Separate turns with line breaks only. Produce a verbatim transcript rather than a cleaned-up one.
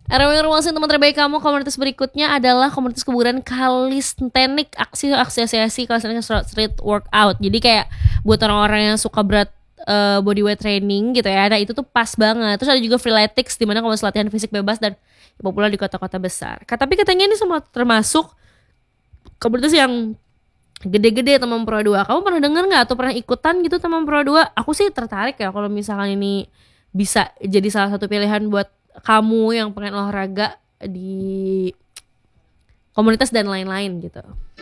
R W Informasi teman terbaik kamu. Komunitas berikutnya adalah komunitas kebugaran kalistenik, aksi asosiasi kalistenik street workout. Jadi kayak buat orang-orang yang suka berat uh, bodyweight training gitu ya. Nah itu tuh pas banget. Terus ada juga freeletics di mana komunitas latihan fisik bebas dan populer di kota-kota besar. Tapi katanya ini semua termasuk komunitas yang gede-gede teman pro dua. Kamu pernah dengar nggak atau pernah ikutan gitu teman pro dua? Aku sih tertarik ya kalau misalkan ini bisa jadi salah satu pilihan buat kamu yang pengen olahraga di komunitas dan lain-lain gitu.